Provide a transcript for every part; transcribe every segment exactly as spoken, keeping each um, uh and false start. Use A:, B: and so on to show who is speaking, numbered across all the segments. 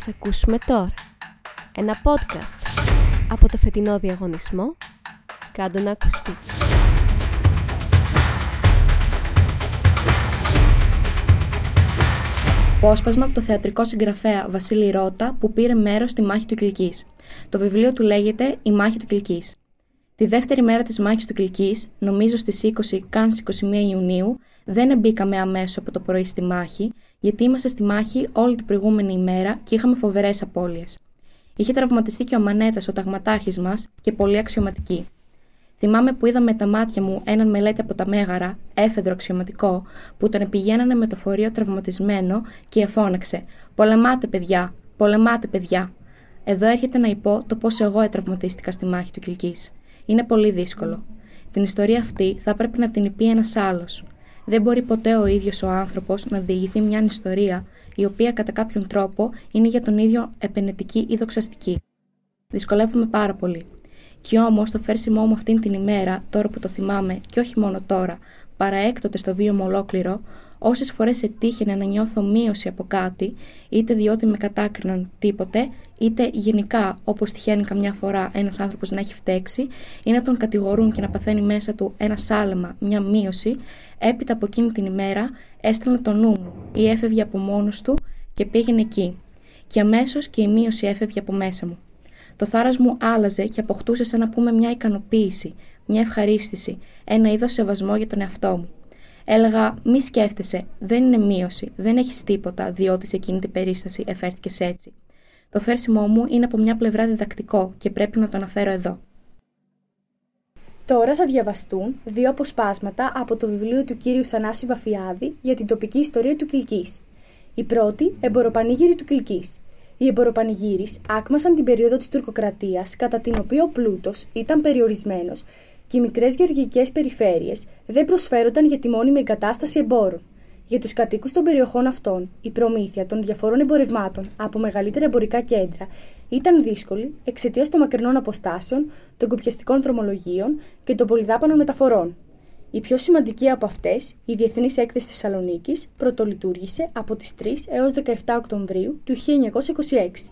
A: Ας ακούσουμε τώρα ένα podcast από το φετινό διαγωνισμό «Κάντο να ακουστεί».
B: Απόσπασμα από το θεατρικό συγγραφέα Βασίλη Ρώτα που πήρε μέρος στη μάχη του Κιλκής. Το βιβλίο του λέγεται «Η μάχη του Κιλκής». Τη δεύτερη μέρα της μάχης του Κιλκής, νομίζω στις είκοσι καν στις είκοσι μία Ιουνίου, δεν εμπήκαμε αμέσως από το πρωί στη μάχη, γιατί είμαστε στη μάχη όλη την προηγούμενη ημέρα και είχαμε φοβερές απώλειες. Είχε τραυματιστεί και ο Μανέτας, ο ταγματάρχης μας, και πολύ αξιωματικοί. Θυμάμαι που είδα με τα μάτια μου έναν μελέτη από τα Μέγαρα, έφεδρο αξιωματικό, που τον επηγαίνανε με το φορείο τραυματισμένο και εφώναξε: «Πολεμάτε, παιδιά! Πολεμάτε, παιδιά!» Εδώ έρχεται να υπώ το πώς εγώ ετραυματίστηκα στη μάχη του Κιλκής. Είναι πολύ δύσκολο. Την ιστορία αυτή θα πρέπει να την υπεί ένας άλλος. Δεν μπορεί ποτέ ο ίδιος ο άνθρωπος να διηγηθεί μια ιστορία η οποία κατά κάποιον τρόπο είναι για τον ίδιο επενετική ή δοξαστική. Δυσκολεύομαι πάρα πολύ. Και όμως το φέρσιμό μου αυτήν την ημέρα, τώρα που το θυμάμαι, και όχι μόνο τώρα, παρά έκτοτε στο βίωμα ολόκληρο, όσες φορές ετύχαινε να νιώθω μείωση από κάτι, είτε διότι με κατάκριναν τίποτε, είτε γενικά όπως τυχαίνει καμιά φορά ένας άνθρωπος να έχει φταίξει, ή να τον κατηγορούν και να παθαίνει μέσα του ένα σάλεμα, μια μείωση, έπειτα από εκείνη την ημέρα έστελνε το νου μου ή έφευγε από μόνος του και πήγαινε εκεί. Και αμέσως και η μείωση έφευγε από μέσα μου. Το θάρρος μου άλλαζε και αποκτούσε σαν να πούμε μια ικανοποίηση, μια ευχαρίστηση, ένα είδος σεβασμό για τον εαυτό μου. Έλεγα: «Μη σκέφτεσαι, δεν είναι μείωση, δεν έχεις τίποτα, διότι σε εκείνη την περίσταση εφέρθηκες έτσι». Το φέρσιμό μου είναι από μια πλευρά διδακτικό και πρέπει να το αναφέρω εδώ.
C: Τώρα θα διαβαστούν δύο αποσπάσματα από το βιβλίο του κύριου Θανάση Βαφιάδη για την τοπική ιστορία του Κιλκής. Η πρώτη, Εμποροπανήγυρη του Κιλκής. Οι εμποροπανηγύρεις άκμασαν την περίοδο της τουρκοκρατίας, κατά την οποία ο πλούτος ήταν περιορισμένος και οι μικρές γεωργικές περιφέρειες δεν προσφέρονταν για τη μόνιμη εγκατάσταση εμπόρων. Για τους κατοίκους των περιοχών αυτών, η προμήθεια των διαφορών εμπορευμάτων από μεγαλύτερα εμπορικά κέντρα ήταν δύσκολη εξαιτίας των μακρινών αποστάσεων, των κοπιαστικών δρομολογίων και των πολυδάπανων μεταφορών. Η πιο σημαντική από αυτές, η Διεθνής Έκθεση Θεσσαλονίκης, πρωτολειτουργήσε από τις τρεις έως δεκαεπτά Οκτωβρίου του χίλια εννιακόσια είκοσι έξι.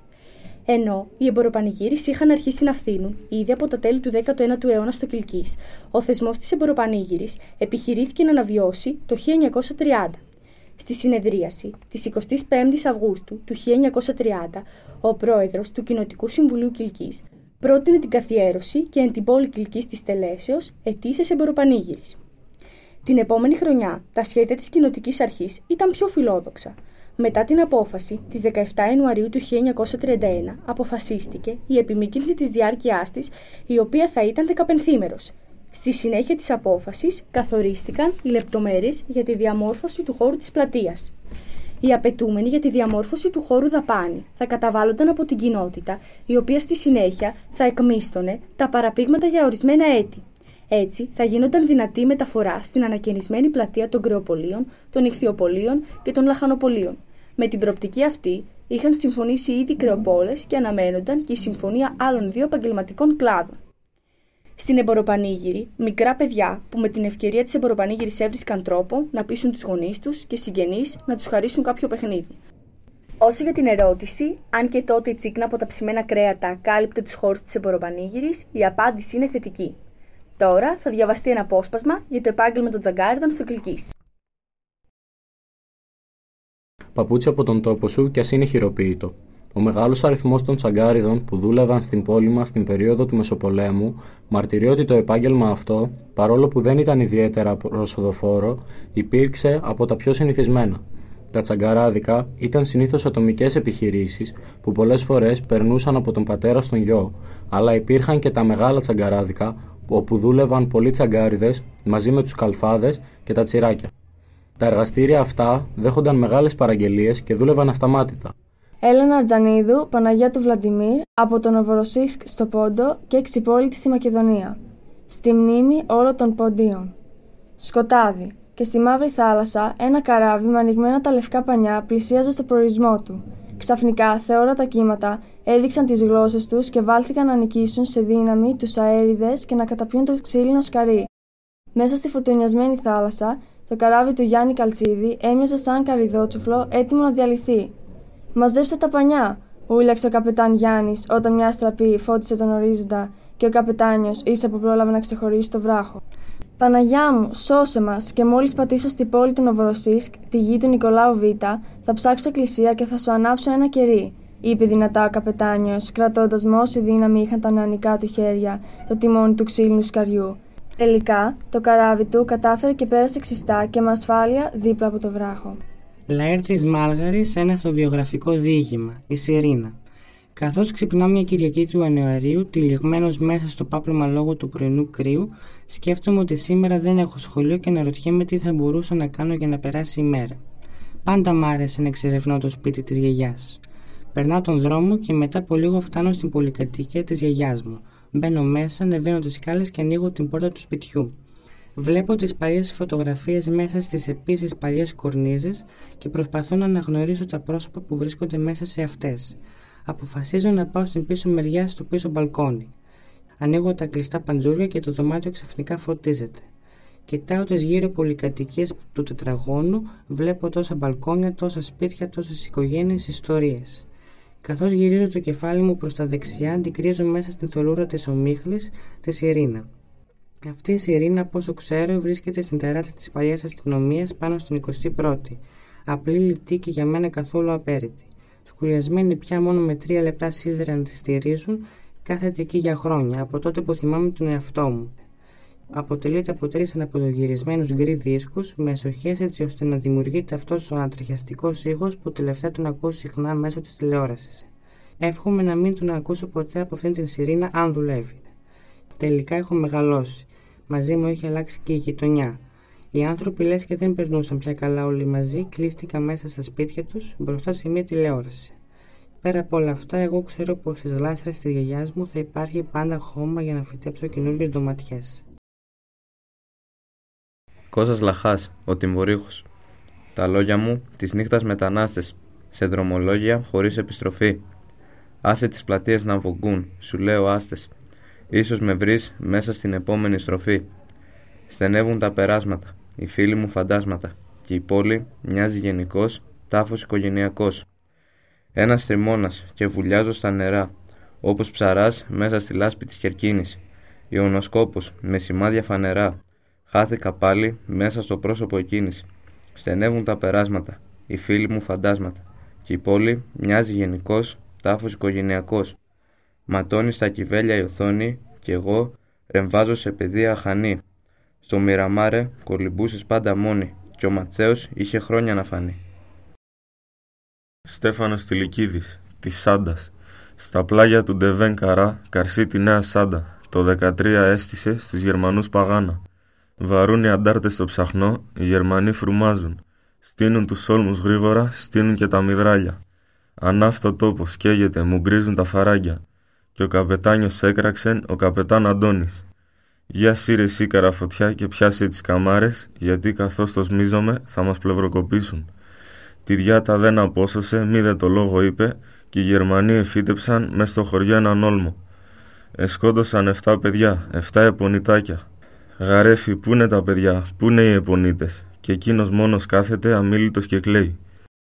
C: Ενώ οι εμποροπανηγύρεις είχαν αρχίσει να φθήνουν ήδη από τα τέλη του δέκατου ένατου αιώνα στο Κιλκής, ο θεσμός της εμποροπανήγυρης επιχειρήθηκε να αναβιώσει το χίλια εννιακόσια τριάντα. Στη συνεδρίαση της εικοστής πέμπτης Αυγούστου του χίλια εννιακόσια τριάντα, ο πρόεδρος του Κοινοτικού Συμβουλίου Κιλκής πρότεινε την καθιέρωση και εν την πόλη Κιλκής της τελέσεως ετήσιας εμποροπανήγυρης. Την επόμενη χρονιά, τα σχέδια της κοινοτικής αρχής ήταν πιο φιλόδοξα. Μετά την απόφαση της δεκαεπτά Ιανουαρίου του χίλια εννιακόσια τριάντα ένα, αποφασίστηκε η επιμήκυνση της διάρκειάς της, η οποία θα ήταν δεκαπενθήμερος. Στη συνέχεια της απόφασης καθορίστηκαν οι λεπτομέρειες για τη διαμόρφωση του χώρου της πλατείας. Οι απαιτούμενοι για τη διαμόρφωση του χώρου δαπάνη θα καταβάλλονταν από την κοινότητα, η οποία στη συνέχεια θα εκμίστονε τα παραπήγματα για ορισμένα έτη. Έτσι θα γίνονταν δυνατή μεταφορά στην ανακαινισμένη πλατεία των Κρεοπολίων, των Ιχθυοπολίων και των Λαχανοπολίων. Με την προοπτική αυτή είχαν συμφωνήσει ήδη οι Κρεοπόλες και αναμένονταν και η συμφωνία άλλων δύο επαγγελματικών κλάδων. Στην εμποροπανήγυρη, μικρά παιδιά που με την ευκαιρία της εμποροπανήγυρης έβρισκαν τρόπο να πείσουν τους γονείς τους και συγγενείς να τους χαρίσουν κάποιο παιχνίδι. Όσο για την ερώτηση, αν και τότε η τσίκνα από τα ψημένα κρέατα κάλυπτε τους χώρους της εμποροπανήγυρης, η απάντηση είναι θετική. Τώρα θα διαβαστεί ένα απόσπασμα για το επάγγελμα των τζαγκάριδων στο Κιλκής.
D: Παπούτσι από τον τόπο σου κι ας είναι χειροποίητο. Ο μεγάλος αριθμός των τσαγκάριδων που δούλευαν στην πόλη μας στην περίοδο του Μεσοπολέμου μαρτυρεί ότι το επάγγελμα αυτό, παρόλο που δεν ήταν ιδιαίτερα προσοδοφόρο, υπήρξε από τα πιο συνηθισμένα. Τα τσαγκαράδικα ήταν συνήθως ατομικές επιχειρήσεις που πολλές φορές περνούσαν από τον πατέρα στον γιο, αλλά υπήρχαν και τα μεγάλα τσαγκαράδικα όπου δούλευαν πολλοί τσαγκάριδες μαζί με τους καλφάδες και τα τσιράκια. Τα εργαστήρια αυτά δέχονταν μεγάλες παραγγελίες και δούλευαν ασταμάτητα.
E: Έλενα Αρτζανίδου, Παναγία του Βλαντιμίρ, από τον Νοβοροσίσκ στο Πόντο και Εξυπόλυτη στη Μακεδονία. Στη μνήμη όλων των Ποντίων. Σκοτάδι. Και στη Μαύρη Θάλασσα ένα καράβι με ανοιγμένα τα λευκά πανιά πλησίαζε στο προορισμό του. Ξαφνικά θεόρατα κύματα έδειξαν τις γλώσσες τους και βάλθηκαν να νικήσουν σε δύναμη τους αέριδες και να καταπιούν το ξύλινο σκαρί. Μέσα στη φουρτουνιασμένη θάλασσα, το καράβι του Γιάννη Καλτσίδη έμοιαζε σαν καρυδότσουφλο έτοιμο να διαλυθεί. «Μαζέψτε τα πανιά», ούλαξε ο καπετάν Γιάννης όταν μια στραπή φώτισε τον ορίζοντα και ο καπετάνιος ίσα που πρόλαβε να ξεχωρίσει το βράχο. «Παναγιά μου, σώσε μας και μόλις πατήσω στην πόλη του Νοβοροσίσκ, τη γη του Νικολάου Β, θα ψάξω εκκλησία και θα σου ανάψω ένα κερί», είπε δυνατά ο καπετάνιος, κρατώντας με όση δύναμη είχαν τα νεανικά του χέρια το τιμόνι του ξύλινου σκαριού. Τελικά, το καράβι του κατάφερε και πέρασε ξιστά και με ασφάλεια δίπλα από το βράχο.
F: Λαέρτης Μάλγαρης σε ένα αυτοβιογραφικό διήγημα, η Σιρήνα. Καθώς ξυπνάω μια Κυριακή του Ιανουαρίου, τυλιγμένος μέσα στο πάπλωμα λόγω του πρωινού κρύου, σκέφτομαι ότι σήμερα δεν έχω σχολείο και αναρωτιέμαι τι θα μπορούσα να κάνω για να περάσει η μέρα. Πάντα μ' άρεσε να εξερευνώ το σπίτι της γιαγιάς. Περνάω τον δρόμο και μετά από λίγο φτάνω στην πολυκατοικία της γιαγιάς μου. Μπαίνω μέσα, ανεβαίνω τις σκάλες και ανοίγω την πόρτα του σπιτιού. Βλέπω τις παλιές φωτογραφίες μέσα στις επίσης παλιές κορνίζες και προσπαθώ να αναγνωρίσω τα πρόσωπα που βρίσκονται μέσα σε αυτές. Αποφασίζω να πάω στην πίσω μεριά στο πίσω μπαλκόνι. Ανοίγω τα κλειστά παντζούρια και το δωμάτιο ξαφνικά φωτίζεται. Κοιτάω τις γύρω πολυκατοικίες του τετραγώνου, βλέπω τόσα μπαλκόνια, τόσα σπίτια, τόσες οικογένειες, ιστορίες. Καθώς γυρίζω το κεφάλι μου προς τα δεξιά, αντικρίζω μέσα στην θολούρα της ομίχλης τη Σιρήνα. Αυτή η Σιρήνα, από όσο ξέρω, βρίσκεται στην τεράστια της παλιάς αστυνομίας πάνω στην εικοστή πρώτη. Απλή, λιτή και για μένα καθόλου απέρητη. Σκουριασμένη πια μόνο με τρία λεπτά σίδερα να τη στηρίζουν, κάθεται εκεί για χρόνια, από τότε που θυμάμαι τον εαυτό μου. Αποτελείται από τρεις αναποδογυρισμένους γκρι δίσκους με εσοχές έτσι ώστε να δημιουργείται αυτός ο ανατριχιαστικός ήχος που τελευταία τον ακούω συχνά μέσω της τηλεόρασης. Εύχομαι να μην τον ακούσω ποτέ από αυτήν την Σιρήνα αν δουλεύει. Τελικά έχω μεγαλώσει. Μαζί μου έχει αλλάξει και η γειτονιά. Οι άνθρωποι λες και δεν περνούσαν πια καλά όλοι μαζί, κλείστηκαν μέσα στα σπίτια τους μπροστά σε μια τηλεόραση. Πέρα από όλα αυτά, εγώ ξέρω πως στις γλάστρες της γιαγιάς μου θα υπάρχει πάντα χώμα για να φυτέψω καινούργιες ντοματιές.
G: Κώστας Λαχάς, ο Τιμβορύχος. Τα λόγια μου της νύχτας μετανάστες, σε δρομολόγια χωρίς επιστροφή. Άσε τις πλατείες να βογκούν, σου λέω άστες. Ίσως με βρεις μέσα στην επόμενη στροφή. Στενεύουν τα περάσματα, οι φίλοι μου φαντάσματα, και η πόλη μοιάζει γενικός τάφος οικογενειακός. Ένας τριμώνας και βουλιάζω στα νερά, όπως ψαράς μέσα στη λάσπη της Κερκίνης. Ιωνοσκόπος με σημάδια φανερά. Χάθηκα πάλι μέσα στο πρόσωπο εκείνης. Στενεύουν τα περάσματα, οι φίλοι μου φαντάσματα, και η πόλη μοιάζει γενικός τάφος οικογενειακός. Ματώνει στα κυβέλια η οθόνη και εγώ ρεμβάζω σε παιδεία αχανή. Στο Μιραμάρε κολυμπούσες πάντα μόνη και ο Ματσέος είχε χρόνια να φανεί.
H: Στέφανος Τηλικίδης, της Σάντας. Στα πλάγια του Ντεβέν Καρά, καρσί τη Νέα Σάντα. Το δεκατρία έστησε στους Γερμανούς παγάνα. Βαρούν οι αντάρτες στο ψαχνό, οι Γερμανοί φρουμάζουν. Στείνουν τους όλμους γρήγορα, στείνουν και τα μυδράλια. Ανάφτο τόπος καίγεται, μου γκρίζουν τα φαράγγια. Και ο καπετάνιος έκραξεν, ο καπετάν Αντώνης. Για σύρε εσύ καραφωτιά και πιάσε τις καμάρες, γιατί καθώς το σμίζομαι θα μας πλευροκοπήσουν. Τη διάτα δεν απόσωσε, μη δε το λόγο είπε, και οι Γερμανοί εφύτεψαν μες στο χωριό έναν όλμο. Εσκόντωσαν εφτά παιδιά, εφτά επονιτάκια. Γαρέφη, πού είναι τα παιδιά, πού είναι οι επονίτες, και εκείνος μόνος κάθεται αμίλητος και κλαίει.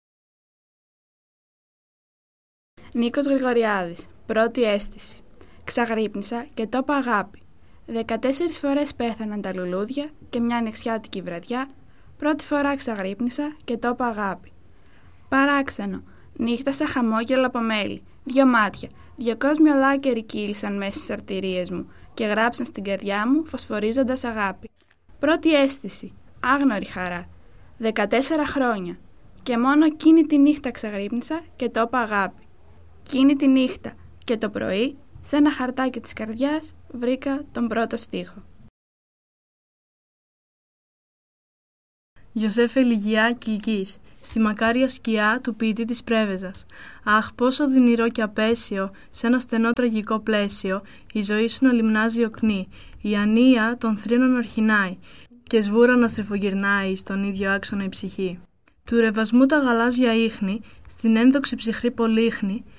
I: Νίκος Γρηγοριάδης, πρώτη αίσθηση. Ξαγρύπνησα και το είπα αγάπη. Δεκατέσσερις φορές πέθαναν τα λουλούδια και μια ανοιξιάτικη βραδιά, πρώτη φορά ξαγρύπνησα και το είπα αγάπη. Παράξενο, νύχτασα χαμόγελο από μέλι, δυο μάτια, δυο κόσμοι ολάκεροι κύλησαν μέσα στις αρτηρίες μου και γράψαν στην καρδιά μου φωσφορίζοντας αγάπη. Πρώτη αίσθηση, άγνωρη χαρά. Δεκατέσσερα χρόνια. Και μόνο εκείνη τη νύχτα ξαγρύπνησα και το είπα αγάπη. Εκείνη τη νύχτα και το πρωί, σε ένα χαρτάκι της καρδιάς, βρήκα τον πρώτο στίχο.
J: Ιωσέφ Ελιγιά Κιλκής, στη μακάρια σκιά του ποιητή της Πρέβεζας. Αχ, πόσο δυνηρό και απέσιο, σε ένα στενό τραγικό πλαίσιο, η ζωή σου να λιμνάζει οκνή, η ανία των θρήνων ορχινάει, και σβούρα να στριφογυρνάει στον ίδιο άξονα η ψυχή. Του ρεβασμού τα γαλάζια ίχνη, στην ένδοξη ψυχρή πολύχνη,